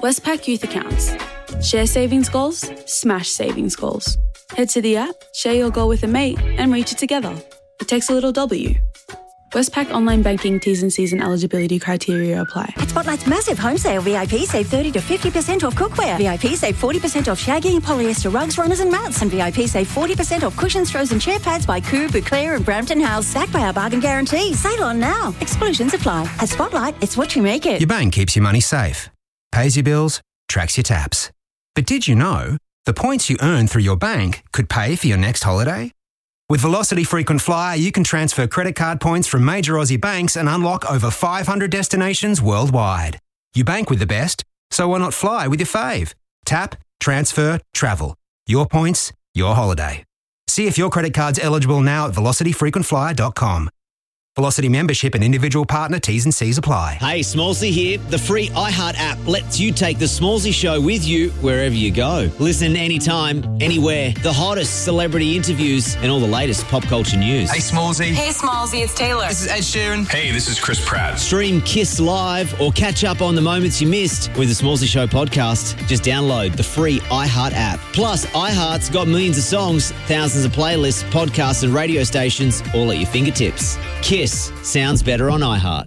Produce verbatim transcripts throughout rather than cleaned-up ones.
Westpac Youth Accounts. Share savings goals, smash savings goals. Head to the app, share your goal with a mate, and reach it together. It takes a little W. Westpac Online Banking T's and C's and eligibility criteria apply. At Spotlight's massive home sale, V I P save thirty to fifty percent off cookware. V I P save forty percent off shaggy, polyester rugs, runners and mats. And V I P save forty percent off cushions, throws and chair pads by Coo, Bouclair and Brampton House. Backed by our bargain guarantee. Sale on now. Exclusions apply. At Spotlight, it's what you make it. Your bank keeps your money safe, pays your bills, tracks your taps. But did you know the points you earn through your bank could pay for your next holiday? With Velocity Frequent Flyer, you can transfer credit card points from major Aussie banks and unlock over five hundred destinations worldwide. You bank with the best, so why not fly with your fave? Tap, transfer, travel. Your points, your holiday. See if your credit card's eligible now at velocity frequent flyer dot com. Velocity membership and individual partner T's and C's apply. Hey, Smallsy here. The free iHeart app lets you take the Smallsy show with you wherever you go. Listen anytime, anywhere. The hottest celebrity interviews and all the latest pop culture news. Hey, Smallsy. Hey, Smallsy, it's Taylor. This is Ed Sheeran. Hey, this is Chris Pratt. Stream Kiss Live or catch up on the moments you missed with the Smallsy Show podcast. Just download the free iHeart app. Plus, iHeart's got millions of songs, thousands of playlists, podcasts and radio stations all at your fingertips. Kiss sounds better on iHeart.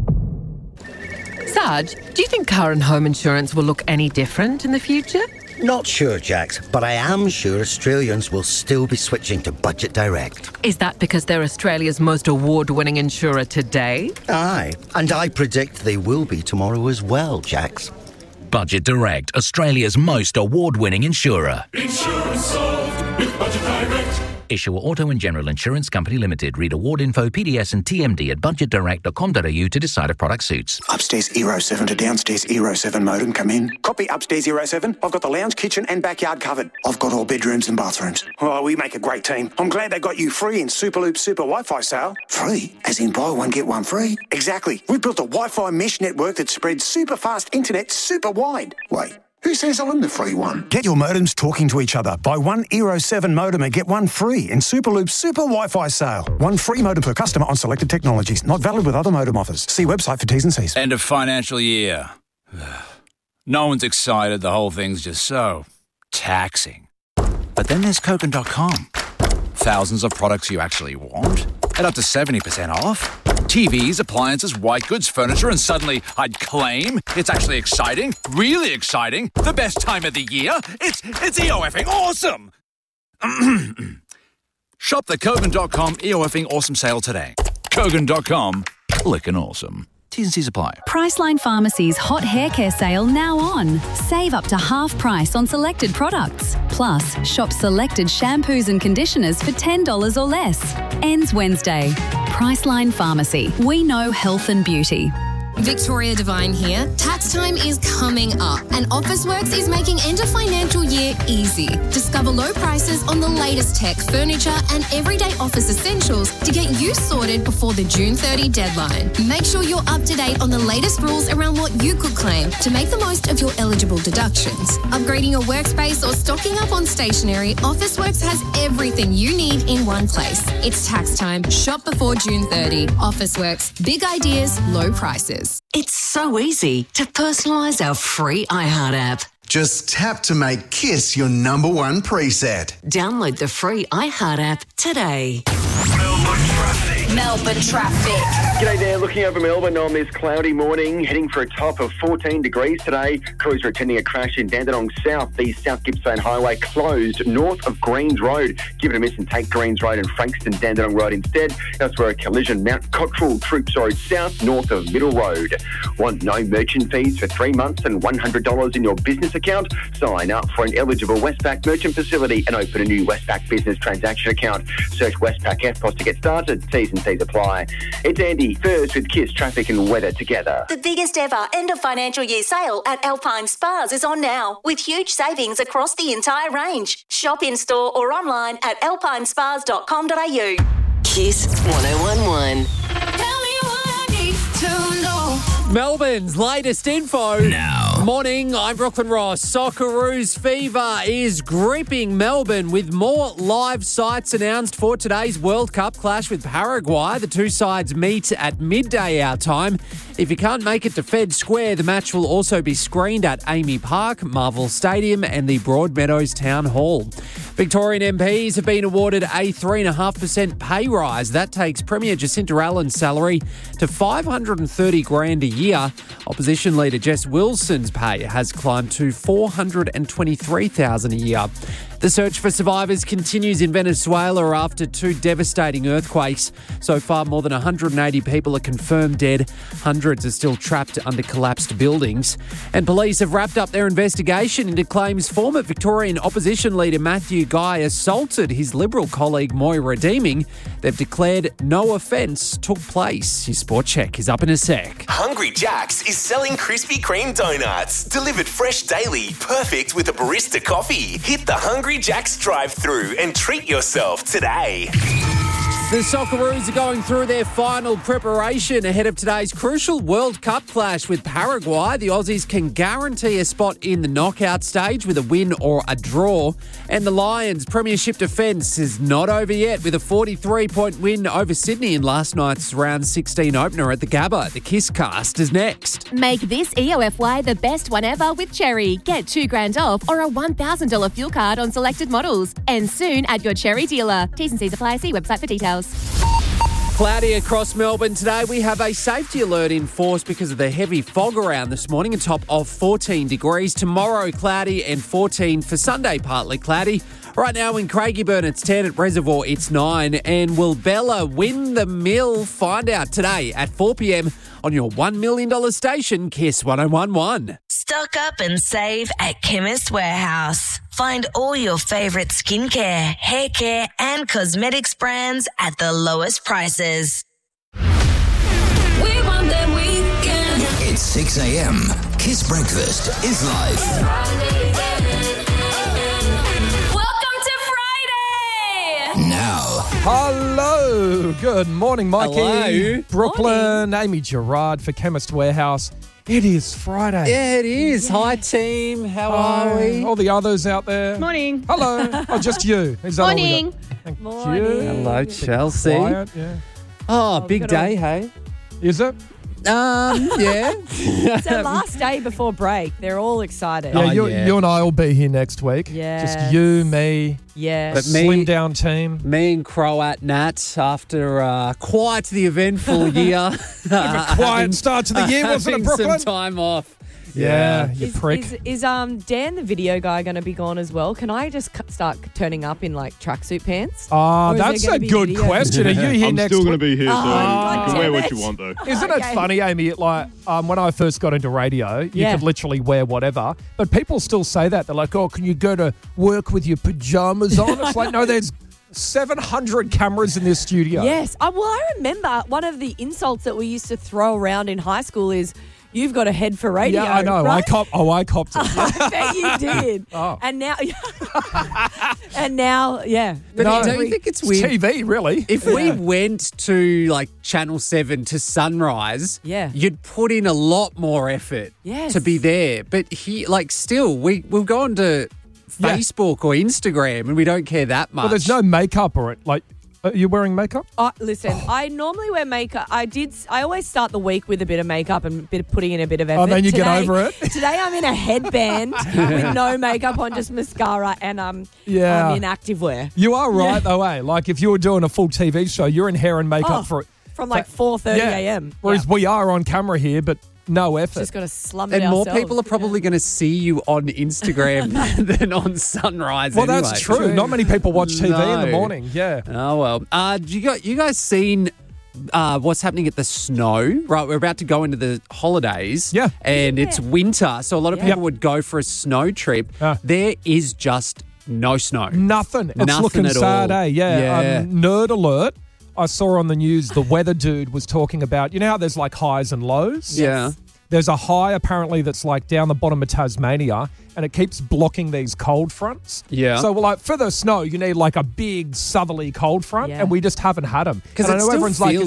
Sarge, do you think car and home insurance will look any different in the future? Not sure, Jax, but I am sure Australians will still be switching to Budget Direct. Is that because they're Australia's most award-winning insurer today? Aye, and I predict they will be tomorrow as well, Jax. Budget Direct, Australia's most award-winning insurer. Insurance solved with Budget Direct. Issuer Auto and General Insurance Company Limited. Read award info, P D S and T M D at budget direct dot com dot a u to decide if product suits. Upstairs Euro seven to downstairs Euro seven modem, come in. Copy upstairs Euro seven. I've got the lounge, kitchen and backyard covered. I've got all bedrooms and bathrooms. Oh, we make a great team. I'm glad they got you free in Superloop Super Wi-Fi sale. Free? As in buy one, get one free? Exactly. We've built a Wi-Fi mesh network that spreads super fast internet super wide. Wait. Who says I'm the free one? Get your modems talking to each other. Buy one Euro seven modem and get one free in Superloop Super Wi-Fi sale. One free modem per customer on selected technologies. Not valid with other modem offers. See website for T's and C's. End of financial year. No one's excited. The whole thing's just so taxing. But then there's Kogan dot com. Thousands of products you actually want at up to seventy percent off. T Vs, appliances, white goods, furniture, and suddenly I'd claim it's actually exciting, really exciting, the best time of the year. It's it's EOFing awesome. Shop the Kogan dot com EOFing awesome sale today. Kogan dot com, clickin' awesome. T's and C's apply. Priceline Pharmacy's hot hair care sale now on. Save up to half price on selected products. Plus, shop selected shampoos and conditioners for ten dollars or less. Ends Wednesday. Priceline Pharmacy. We know health and beauty. Victoria Devine here. Tax time is coming up and Officeworks is making end of financial year easy. Discover low prices on the latest tech, furniture and everyday office essentials to get you sorted before the June thirtieth deadline. Make sure you're up to date on the latest rules around what you could claim to make the most of your eligible deductions. Upgrading your workspace or stocking up on stationery, Officeworks has everything you need in one place. It's tax time. Shop before June thirtieth. Officeworks. Big ideas, low prices. It's so easy to personalise our free iHeart app. Just tap to make Kiss your number one preset. Download the free iHeart app today. Melbourne traffic. Melbourne traffic. G'day there, looking over Melbourne on this cloudy morning, heading for a top of fourteen degrees today. Crews are attending a crash in Dandenong South. The South Gippsland Highway closed north of Greens Road. Give it a miss and take Greens Road and Frankston Dandenong Road instead. That's where a collision. Mount Cottrell Troops Road South, north of Middle Road. Want no merchant fees for three months and one hundred dollars in your business account? Sign up for an eligible Westpac merchant facility and open a new Westpac business transaction account. Search Westpac F P O S to get started. T's and C's apply. It's Andy, first with Kiss Traffic and Weather together. The biggest ever end of financial year sale at Alpine Spas is on now, with huge savings across the entire range. Shop in store or online at alpine spas dot com dot a u. Kiss one oh one one. Tell me what I need to know. Melbourne's latest info. Now. Morning, I'm Brooklyn Ross. Socceroos fever is gripping Melbourne with more live sites announced for today's World Cup clash with Paraguay. The two sides meet at midday our time. If you can't make it to Fed Square, the match will also be screened at Amy Park, Marvel Stadium and the Broadmeadows Town Hall. Victorian M Ps have been awarded a three point five percent pay rise. That takes Premier Jacinta Allen's salary to five hundred thirty grand a year. Opposition leader Jess Wilson's pay has climbed to four hundred twenty-three thousand dollars a year. The search for survivors continues in Venezuela after two devastating earthquakes. So far, more than one hundred eighty people are confirmed dead. Hundreds are still trapped under collapsed buildings. And police have wrapped up their investigation into claims former Victorian opposition leader Matthew Guy assaulted his Liberal colleague Moira Deeming. They've declared no offence took place. Your sport check is up in a sec. Hungry Jack's is selling Krispy Kreme donuts, delivered fresh daily, perfect with a barista coffee. Hit the Hungry Jack's drive-thru and treat yourself today. The Socceroos are going through their final preparation ahead of today's crucial World Cup clash with Paraguay. The Aussies can guarantee a spot in the knockout stage with a win or a draw. And the Lions' premiership defence is not over yet with a forty-three point win over Sydney in last night's round sixteen opener at the Gabba. The Kiss Cast is next. Make this E O F Y the best one ever with Cherry. Get two grand off or a one thousand dollars fuel card on selected models. And soon at your Cherry dealer. T's and C's apply. See website for details. Cloudy across Melbourne today. We have a safety alert in force because of the heavy fog around this morning, a top of fourteen degrees. Tomorrow, cloudy and fourteen for Sunday, partly cloudy. Right now in Craigieburn, it's ten. At Reservoir, it's nine. And will Bella win the mill? Find out today at four p.m. on your one million dollars station, Kiss one oh one one. Stock up and save at Chemist Warehouse. Find all your favourite skincare, hair care and cosmetics brands at the lowest prices. We want that weekend. It's six a.m. Kiss Breakfast is live. Welcome to Friday. Now. Hello. Good morning, Mikey. Hello. Brooklyn, Amy Gerard for Chemist Warehouse. It is Friday. Yeah, it is. Yeah. Hi, team. How Hi. are we? All the others out there. Morning. Hello. Oh, just you. Is that Morning. all we got? Thank Morning. you. Hello, Chelsea. Quiet, yeah. Oh, Oh, big we've got day, a- hey? Is it? Um, yeah. It's our last day before break. They're all excited. Yeah, Oh, you, yeah. you and I will be here next week. Yes. Just you, me, Yes. But me- slim down team. Me and Croat Nat, after uh, quite the eventful year. Bit of a quiet start to the year, wasn't it, having Brooklyn? some time off. Yeah, you Is, prick. is, is um Dan the video guy going to be gone as well? Can I just c- start turning up in like tracksuit pants? Ah, Or is there that's gonna a be good video? question. Are you here I'm next still going week? to be here, so Oh, you God can wear damn what it. you want, though. Isn't Okay. it funny, Amy? Like um, when I first got into radio, you Yeah. could literally wear whatever, but people still say that. They're like, "Oh, can you go to work with your pajamas on?" It's like, no, there's seven hundred cameras in this studio. Yes. Uh, well, I remember one of the insults that we used to throw around in high school is, "You've got a head for radio." Yeah, I know. I Right? cop. Oh, I copped it. I bet you did. Oh. And now, and now, yeah. But No. don't you think it's It's weird? T V, really. If we went to like Channel seven to Sunrise, Yeah. you'd put in a lot more effort Yes. to be there. But he, like, still, we, we'll go on to Yeah. Facebook or Instagram and we don't care that much. Well, there's no makeup or it. Like, are you wearing makeup? Uh, listen, I normally wear makeup. I did. I always start the week with a bit of makeup and a bit of putting in a bit of effort. Oh, then you get Today- over it. Today I'm in a headband with no makeup on, just mascara, and um, Yeah. I'm in activewear. You are right, though, eh? Like, if you were doing a full T V show, you're in hair and makeup Oh, for from like four thirty a.m. Whereas we are on camera here, but no effort. Just got to slum it and more ourselves. people are probably going to see you on Instagram than on Sunrise. Well, anyway. that's true. Not many people watch T V in the No. morning. Yeah. Oh well. Uh, do you guys, you guys seen uh, what's happening at the snow? Right, we're about to go into the holidays. Yeah. and it's winter, so a lot of Yeah. people would go for a snow trip. Ah. There is just no snow. Nothing. It's Nothing looking at sad, all. eh? Yeah. Yeah. Um, nerd alert. I saw on the news the weather dude was talking about, you know how there's like highs and lows? Yeah. There's a high apparently that's like down the bottom of Tasmania and it keeps blocking these cold fronts. Yeah. So like for the snow, you need like a big southerly cold front Yeah. and we just haven't had them. 'Cause And I it know still everyone's feels- like, it's,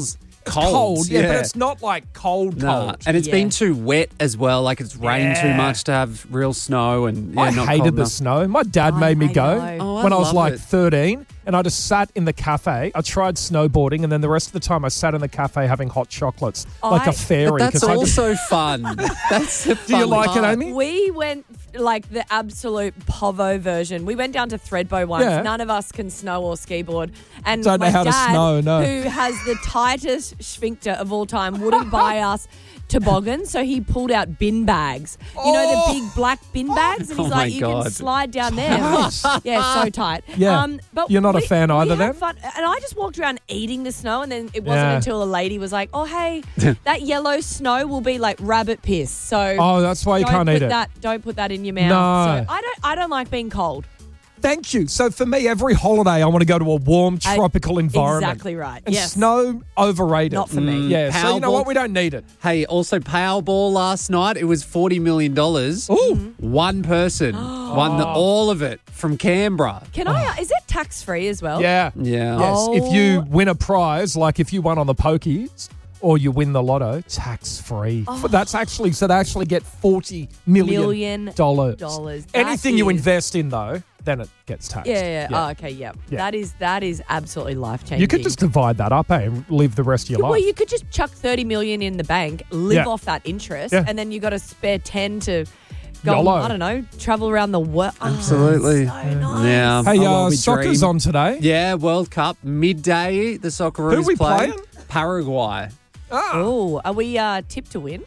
cold. yeah, but it's not like cold, Nah, cold. and it's Yeah. been too wet as well. Like it's rained too Yeah. much to have real snow. And yeah, I not hated cold the enough. snow. My dad I made me hate go it. Oh, I when I was love like it. thirteen, and I just sat in the cafe. I tried snowboarding, and then the rest of the time I sat in the cafe having hot chocolates like I- a fairy. But that's 'cause I just- also fun. That's the Do you fun like it, part. Amy? We went like the absolute povo version. We went down to Thredbo once. Yeah. None of us can snow or skiboard. And Don't know my how to dad, snow, no. who has the tightest sphincter of all time, wouldn't buy us toboggans, so he pulled out bin bags. You know Oh. the big black bin bags, and he's Oh my like, "You can God. slide down there." Yeah, so tight. Yeah. Um, but You're not a we- fan we either had then? Fun. And I just walked around eating the snow, and then it wasn't Yeah. until a lady was like, "Oh, hey, that yellow snow will be like rabbit piss." So Oh, that's why you don't can't put eat it. that, Don't put that in your mouth. No. So I don't. I don't like being cold. Thank you. So for me, every holiday, I want to go to a warm, I- tropical environment. Exactly right. And Yes. snow, overrated. Not for me. Mm, Yeah, so you know Powerball- what? We don't need it. Hey, also Powerball last night. It was forty million dollars. Ooh. One person won the, all of it from Canberra. Can I? Is it tax free as well? Yeah. Yeah. Yes. If you Oh. win a prize, like if you won on the pokies or you win the lotto, tax free. Oh. That's actually, so they actually get forty million Million dollars. dollars. That Anything you is- invest in, though, then it gets taxed. Yeah, yeah. Oh, okay, yeah. Yeah. That is that is absolutely life changing. You could just divide that up, eh, and live the rest of your Well, life. you could just chuck thirty million in the bank, live Yeah. off that interest, Yeah. and then you got to spare ten to go. YOLO. I don't know, travel around the world. Absolutely. so nice. Yeah. Hey, Oh, well, uh, we soccer's dream. on today. Yeah, World Cup midday. The Socceroos Who we play playing? Paraguay. Oh, are we uh, tipped to win?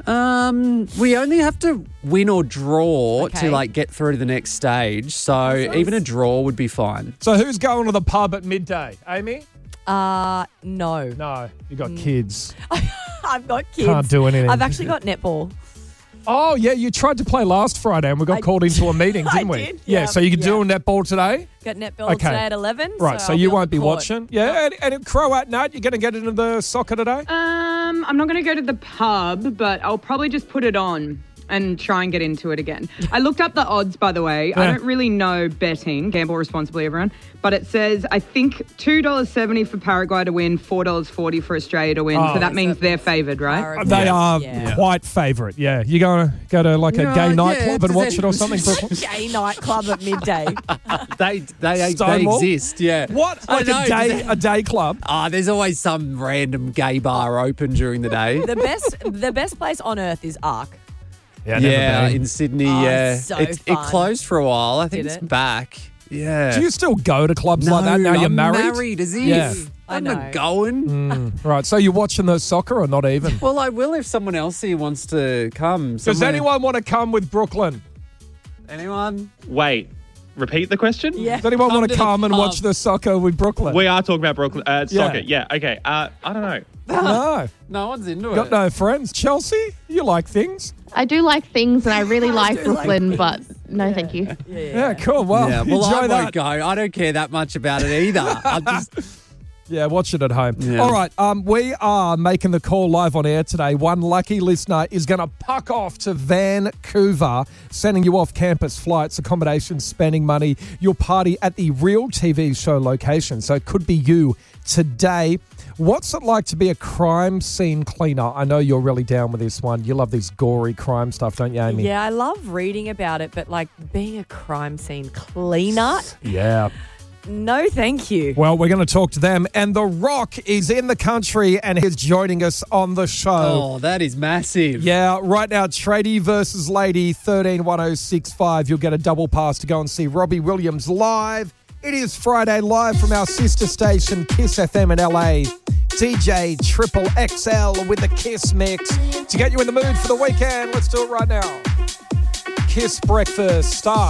Um, we only have to win or draw Okay. to like get through to the next stage. So Sounds- even a draw would be fine. So who's going to the pub at midday? Amy? Uh, no. No, you got kids. I've got kids. Can't do anything. I've actually got netball. Oh, yeah, you tried to play last Friday and we got I called into a meeting, I didn't we? did, Yeah, yeah, so you can do yeah. a netball today? Got netball Okay. today at eleven. Right, so, I'll you on won't be court. watching? Yeah, and, and Croat Nat, you're going to get into the soccer today? Um, I'm not going to go to the pub, but I'll probably just put it on and try and get into it again. I looked up the odds, by the way. I Yeah. don't really know betting. Gamble responsibly, everyone. But it says, I think two dollars seventy for Paraguay to win, four dollars forty for Australia to win. Oh. so that means they're favoured, right? They are Yeah. quite favourite, yeah. You going to go to like a No, gay yeah, nightclub and does watch it- it or something, Brooklyn? Gay nightclub at midday. They they, they Stonewall? exist. Yeah. What? I Like know, a day, does it- a day club? Ah, there's always some random gay bar open during the day. the best, the best place on earth is Arc. Yeah, never yeah, been. in Sydney. Oh, yeah, so it, it fun. closed for a while. I think Did it's it? back. Yeah. Do you still go to clubs no, like that now you're I'm married? married as if. Yeah. I I'm know. not going. Mm, right, so you're watching the soccer or not even? Well, I will if someone else here wants to come. Does Somewhere- anyone want to come with Brooklyn? Anyone? Wait, repeat the question? Yeah. Does anyone Come want to to the come and pub. watch the soccer with Brooklyn? We are talking about Brooklyn uh, Yeah. soccer. Yeah. Okay. Uh, I don't know. No. No one's into Got it. no friends. Chelsea, you like things? I do like things and I really like do like Brooklyn, but no, thank you. Yeah, yeah. Yeah, cool. Well, yeah, well, enjoy I that. won't go. I don't care that much about it either. I just Yeah, watch it at home. Yeah. All right, um, we are making the call live on air today. One lucky listener is going to puck off to Vancouver, sending you off campus flights, accommodations, spending money, your party at the real T V show location. So it could be you today. What's it like to be a crime scene cleaner? I know you're really down with this one. You love these gory crime stuff, don't you, Amy? Yeah, I love reading about it, but like being a crime scene cleaner, Yeah. no thank you. Well, we're going to talk to them. And The Rock is in the country and is joining us on the show. Oh, that is massive. Yeah, right now, Tradie versus Lady, thirteen one oh six five. You'll get a double pass to go and see Robbie Williams live. It is Friday, live from our sister station, Kiss F M in L A. D J Triple X L with the Kiss Mix. To get you in the mood for the weekend, let's do it right now. Kiss Breakfast starts.